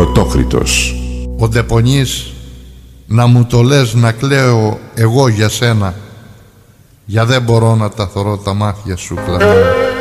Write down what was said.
Πρωτόκριτος. Όντε πονείς να μου το λες να κλαίω εγώ για σένα, για δεν μπορώ να τα θωρώ τα μάτια σου κλαμμένα.